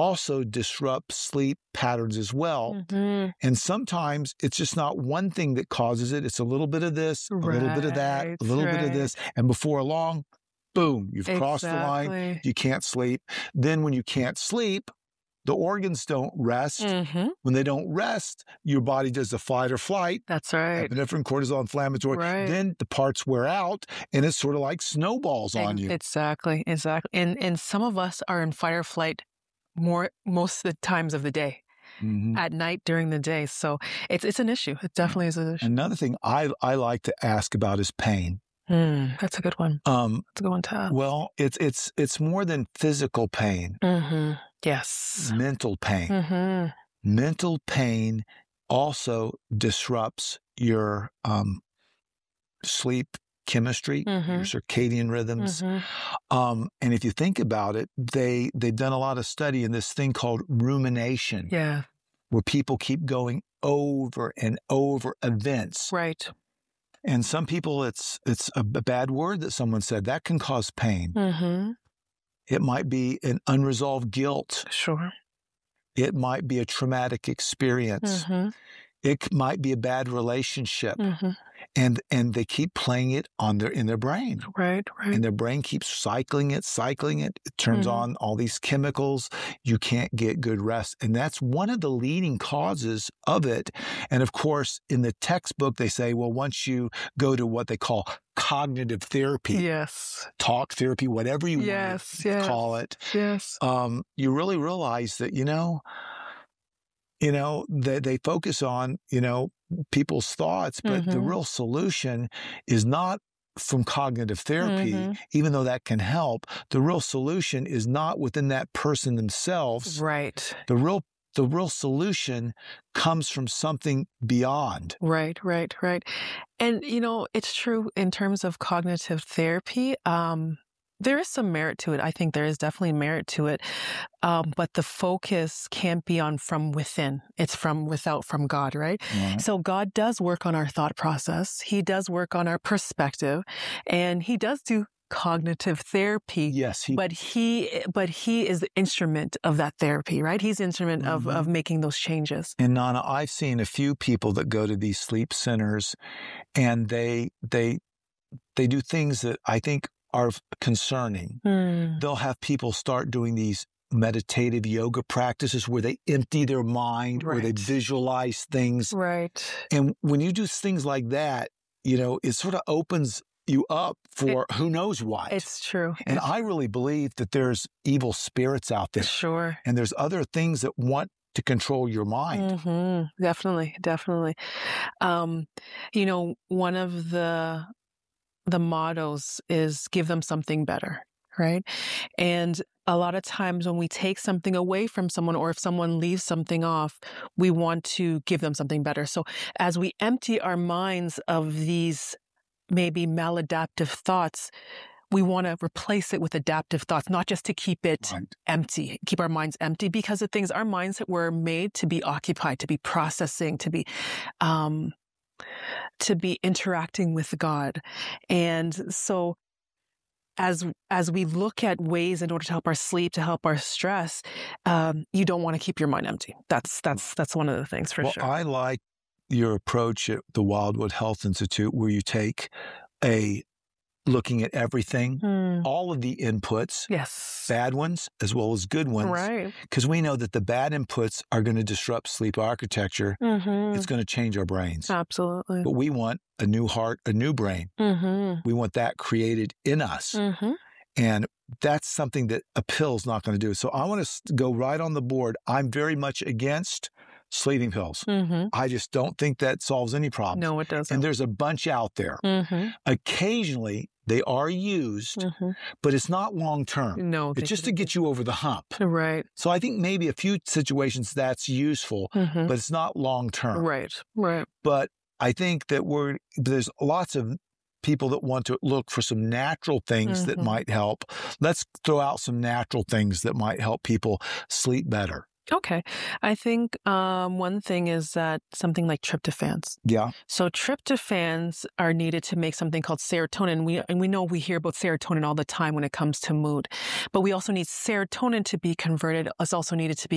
also disrupt sleep patterns as well. Mm-hmm. And sometimes it's just not one thing that causes it. It's a little bit of this, a little bit of that, a little bit of this. And before long, boom, you've crossed the line. You can't sleep. Then when you can't sleep, the organs don't rest. Mm-hmm. When they don't rest, your body does the fight or flight. That's right. Epinephrine, cortisol, inflammatory. Right. Then the parts wear out, and it's sort of like snowballs on you. Exactly. And some of us are in fight or flight most of the times of the day. Mm-hmm. At night, during the day. So it's an issue. It definitely is an issue. Another thing I like to ask about is pain. That's a good one. That's a good one to ask. Well, it's more than physical pain. Mm-hmm. Yes. Mental pain. Mm-hmm. Mental pain also disrupts your sleep chemistry, your circadian rhythms. And if you think about it, they've done a lot of study in this thing called rumination. Yeah. Where people keep going over and over events. Right. And some people, it's a bad word that someone said. That can cause pain. Mm-hmm. It might be an unresolved guilt. Sure. It might be a traumatic experience. Mm-hmm. It might be a bad relationship. Mm-hmm. And they keep playing it in their brain. Right. And their brain keeps cycling it. It turns on all these chemicals. You can't get good rest. And that's one of the leading causes of it. And of course, in the textbook, they say, well, once you go to what they call cognitive therapy. Yes. Talk therapy, whatever you want to call it. Yes. You really realize that, they focus on, people's thoughts, but the real solution is not from cognitive therapy, even though that can help. The real solution is not within that person themselves. Right. The real solution comes from something beyond. Right. And, it's true in terms of cognitive therapy. There is some merit to it. I think there is definitely merit to it. But the focus can't be on from within. It's from without, from God, right? Right. So God does work on our thought process. He does work on our perspective, and he does do cognitive therapy. Yes. But he is the instrument of that therapy, right? He's the instrument of making those changes. And Nana, I've seen a few people that go to these sleep centers, and they do things that I think are concerning. They'll have people start doing these meditative yoga practices where they empty their mind, where they visualize things. Right. And when you do things like that, it sort of opens you up for who knows what. It's true. And I really believe that there's evil spirits out there. Sure. And there's other things that want to control your mind. Definitely. One of the mottos is give them something better, right? And a lot of times when we take something away from someone, or if someone leaves something off, we want to give them something better. So as we empty our minds of these maybe maladaptive thoughts, we want to replace it with adaptive thoughts, not just to keep it empty, keep our minds empty, because the things, our minds were made to be occupied, to be processing, to be interacting with God. And so as we look at ways in order to help our sleep, to help our stress, you don't want to keep your mind empty. That's one of the things for sure. I like your approach at the Wildwood Health Institute, where you take looking at everything, all of the inputs, bad ones as well as good ones. Right. Because we know that the bad inputs are going to disrupt sleep architecture. It's going to change our brains. Absolutely. But we want a new heart, a new brain. We want that created in us. And that's something that a pill's not going to do. So I want to go right on the board. I'm very much against sleeping pills. I just don't think that solves any problems. No, it doesn't. And there's a bunch out there. Occasionally, they are used, but it's not long-term. No. It's just to get you over the hump. Right. So I think maybe a few situations that's useful, but it's not long-term. Right. But I think that there's lots of people that want to look for some natural things that might help. Let's throw out some natural things that might help people sleep better. Okay. I think one thing is that something like tryptophans. Yeah. So tryptophans are needed to make something called serotonin. We know we hear about serotonin all the time when it comes to mood, but we also need serotonin to be converted. It's also needed to be